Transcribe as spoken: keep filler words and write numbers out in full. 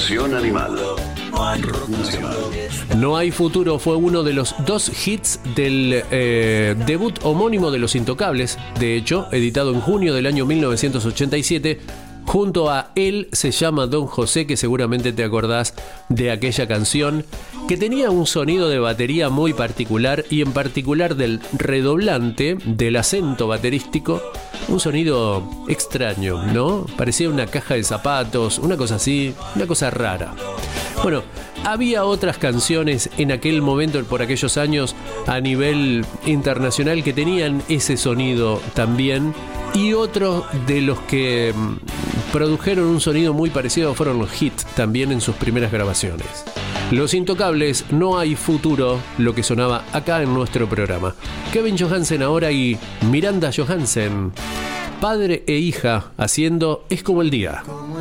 Reacción Animal. Rock Nacional. No hay futuro fue uno de los dos hits del eh, debut homónimo de Los Intocables, de hecho, editado en junio del año mil novecientos ochenta y siete. Junto a Él se llama Don José, que seguramente te acordás de aquella canción, que tenía un sonido de batería muy particular y en particular del redoblante, del acento baterístico, un sonido extraño, ¿no? Parecía una caja de zapatos, una cosa así, una cosa rara. Bueno, había otras canciones en aquel momento, por aquellos años, a nivel internacional que tenían ese sonido también, y otros de los que produjeron un sonido muy parecido fueron los hits también en sus primeras grabaciones. Los Intocables, No hay futuro, lo que sonaba acá en nuestro programa. Kevin Johansen ahora y Miranda Johansen, padre e hija, haciendo Es como el día.